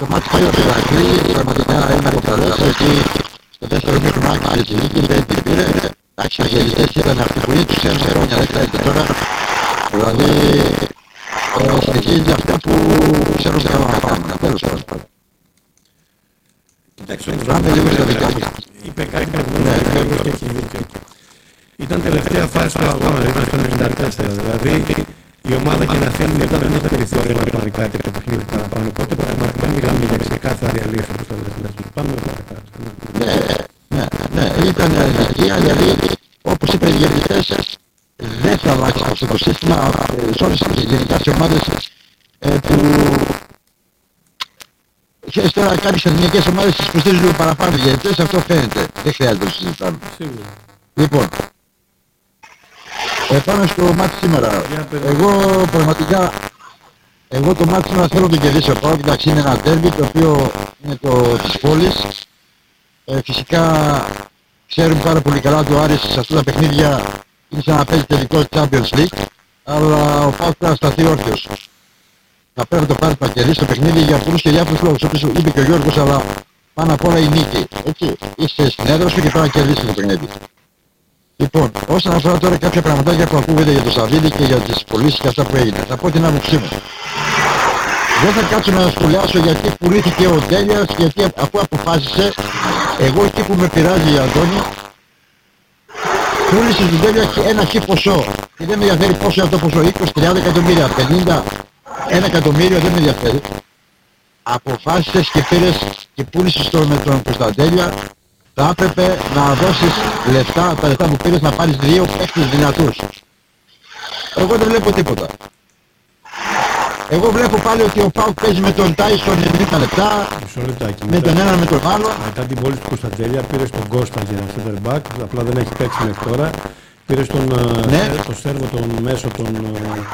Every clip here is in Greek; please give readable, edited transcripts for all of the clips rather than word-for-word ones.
Το μάτι πάει ο Ηρακλή, πραγματικά είναι αποκαλές, γιατί στο δεύτερο μήκρο άκουσε τη δίκη, δεν την πήρε. Εντάξει, οι αγελιστές ήταν αυτοί που είναι, τους ξέρουν χρόνια, δεν ξέρετε τώρα. Δηλαδή, συνεχίζει αυτά που ξέρουν καλά να κάνουν, τέλος πάντων. Κοιτάξτε, Πάμε λίγο στα δικά μου. είπε κάτι προηγούμενο και έχει δίκιο. Ήταν τελευταία φάση του αγώνα, ήταν στο 94. Δηλαδή η ομάδα και να θέλει μετά δεν έχει περιθώριο να πάρει κάτι το παιχνίδι παραπάνω. Οπότε πραγματικά μιλάμε για ξεκάθαρη αλήθεια που θα δει. Πάμε Ναι, ήταν αλήθεια, γιατί όπως είπε οι διαιτητές, δεν θα αλλάξει αυτό το σύστημα σε όλες τις γενικά τις ομάδες που... Ξέρεις τώρα κάποιες εθνικές ομάδες τις υποστηρίζουν λίγο παραπάνω οι διαιτητές, αυτό φαίνεται. Δεν χρειάζεται να το συζητάμε. Λοιπόν, πάμε στο μάτι σήμερα. Εγώ πραγματικά, το μάτι σήμερα θέλω να το κερδίσω. Πάω, κοιτάξτε, είναι ένα ντέρμπι το οποίο είναι της πόλης. Φυσικά ξέρουν πάρα πολύ καλά ότι ο Άρης σε αυτά τα παιχνίδια είναι σαν να παίζει τελικό Champions League, αλλά ο ΠΑΟΚ θα σταθεί όρθιος. Θα πρέπει να το πάρει να κερδίσει το παιχνίδι για πολλούς και διάφορους λόγους, όπως είπε και ο Γιώργος, αλλά πάνω απ' όλα η νίκη. Έτσι, είστε στην έδρα σου και πρέπει να κερδίσει το παιχνίδι. Λοιπόν, όσον αφορά τώρα κάποια πραγματάκια που ακούγονται για το Σαββίδι και για τις πωλήσεις και αυτά που έγιναν, θα πω την άποψή μου. Δεν θα κάτσω να σχολιάσω γιατί πουλήθηκε ο Τέλειας, γιατί αφού αποφάσισε, εγώ εκεί που με πειράζει, Αντώνη, πούλησε στον Τέλεια ένα χι ποσό. Και δεν με ενδιαφέρει πόσο είναι αυτό το ποσό, 20-30 εκατομμύρια, 50, 1 εκατομμύριο, δεν με ενδιαφέρει. Αποφάσισες και πήρες και πούλησες με τον Κωνσταντέλια, θα έπρεπε να δώσεις λεφτά, τα λεφτά που πήρες να πάρεις 2 παίκτες δυνατούς. Εγώ δεν βλέπω τίποτα. Εγώ βλέπω πάλι ότι ο ΠΑΟΚ παίζει με τον Τάισον 90 λεπτά, με τον ένα με τον άλλο. Μετά την πόλη του Κωνσταντέλια πήρες τον Κώστα για center back, απλά δεν έχει παίξει μέχρι τώρα. Πήρες τον Σέρβο, τον Μέσο, τον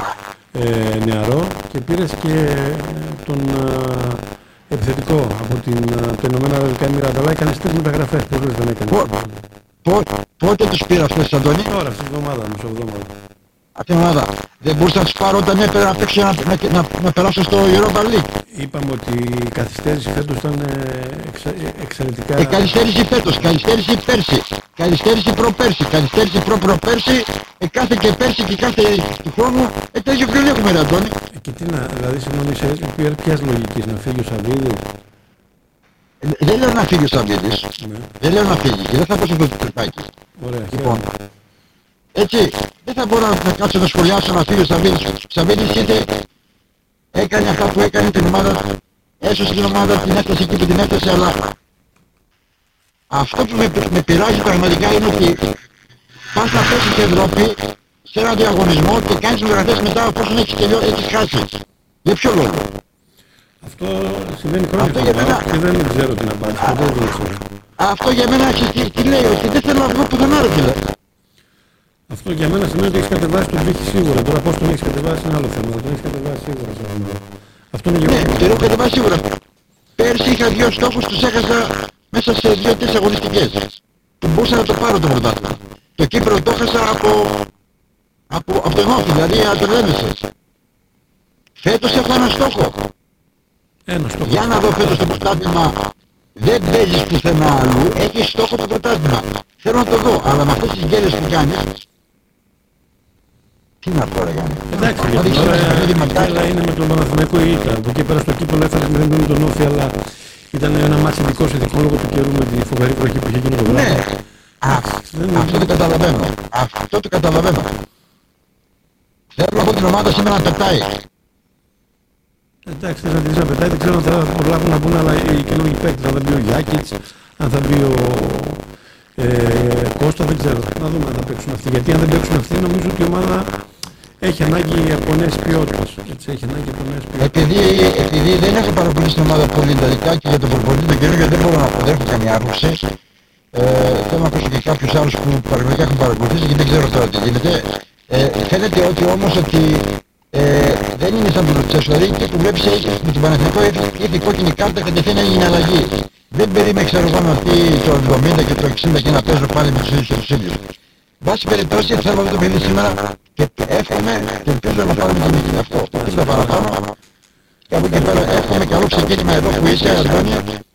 Νεαρό και πήρες και τον επιθετικό από το Ηνωμένα Αραβικά Εμιράτα. Αλλά έκανες 3 μεταγραφές, πολλές δεν έκανες. Πότε τους πήρα αυτές, Αντώνη? Τώρα, αυτή την εβδομάδα, μισοβδόμαδα. Αυτήν την εβδομάδα. Δεν μπορούσα να τους πάρω όταν έπαιρνα να παίξω να περάσω στο Europa League. Είπαμε ότι η καθυστέρηση φέτος ήταν εξαιρετικά... Καθυστέρηση φέτος, καθυστέρηση πέρσι, καθυστέρηση προπέρσι, καθυστέρηση προπέρσι, κάθε και πέρσι και κάθε του χρόνου, τέτοιο ποιον έχουμε ρε Αντώνη. Και τι να, δηλαδή συγγνώμη, σε ποιας λογικής, να φύγει ο Σαββίδη? Δεν λέω να φύγει ο Σαββίδης, δεν λέω να φύγει και δεν θα πω σε αυτό το τρυπάκι. Ωραία, λοιπόν, έτσι, δεν θα μπορώ να κάτσω να σχολιάσω να φύγει ο Σαββίδης. Ο Σαββίδης έκανε αυτά που έκανε την ομάδα, έσωσε την ομάδα, την έφτασε εκεί που την έφτασε, αλλά αυτό που με πειράζει πραγματικά είναι ότι πας να πέσεις στην Ευρώπη σε έναν διαγωνισμό και κάνεις μεταγραφές μετά εφόσον έχεις χάσει. Για ποιο λόγο? Αυτό συμβαίνει χρόνια και δεν ξέρω τι να πάρει. Αυτό για μένα τι λέει, ότι δεν θέλω να βγω πουθενά ρε φίλε. Αυτό για μένα σημαίνει ότι έχεις κατεβάσει τον πύχη σίγουρα. Τώρα πώς τον έχεις κατεβάσει είναι άλλο θέμα. Τον έχεις κατεβάσει σίγουρα. Αυτό είναι ναι, τον έχω κατεβάσει σίγουρα. Πέρσι είχα 2 στόχους, τους έχασα μέσα σε 2-3 αγωνιστικές. Που μπορούσα να το πάρω το πρωτάθλημα. Το Κύπρο το έχασα από τον Όφη, δηλαδή ατελέμεσες. Φέτος έχω ένα στόχο. Για να δω φέτος το πρωτάθλημα. Δεν παίζεις πουθενά αλλού, έχεις στόχο το πρωτάθλημα. Θέλω να το δω, αλλά με αυτές τις γκέλες που κάνεις, τι να πω ρε Γιάννη. Εντάξει, αλλά είναι με τον Παναθηναϊκό η ήττα. Από εκεί πέρα στο κύπελλο έφερε 0 με τον Όφη, αλλά ήταν ένα μάτσι ειδικό σε λόγω του καιρού με τη φοβερή βροχή που είχε γίνει το βράδυ. Ναι, αυτό το καταλαβαίνω. Αυτό το καταλαβαίνω. Θέλω από την ομάδα σήμερα να πετάει. Εντάξει, δεν θα τη δεις να πετάει, δεν ξέρω αν θα προλάβουν να μπουν αλλά οι καινούργιοι παίκτες. Αν θα μπει ο Γιάκιτς, αν θα μπει ο Κώστα, δεν ξέρω. Να δούμε αν θα παίξουν αυτοί. Γιατί αν δεν παίξουν αυτοί, νομίζω ότι η ομάδα έχει ανάγκη από νέες ποιότητες. Έτσι, έχει ανάγκη από νέες ποιότητες. Επειδή δεν έχω παρακολουθήσει την ομάδα πολύ εντατικά και για τον προπονητή τον καινούργιο δεν μπορώ να έχω καμία άποψη. Θέλω να ακούσω και κάποιους άλλους που πραγματικά έχουν παρακολουθήσει και δεν ξέρω τώρα τι γίνεται. Φαίνεται ότι όμως ότι δεν είναι σαν τον Λουτσέσορη και που βλέπεις με τον Παναθηναϊκό ήρθε κόκκινη κάρτα κατευθείαν έγινε αλλαγή. Δεν περίμενε ξέρω εγώ να πει το 70 και το 60 και να παίζω πάλι με τους ίδιους και τους ίδιους. Βάση περιπτώσει θέλω να δω το παιδί σήμερα και εύχομαι και ελπίζω να πάρουμε την νίκη. Αυτό. Τίποτα παραπάνω. Και από εκεί πέρα εύχομαι καλό ξεκίνημα εδώ που είσαι, Αλβάνια.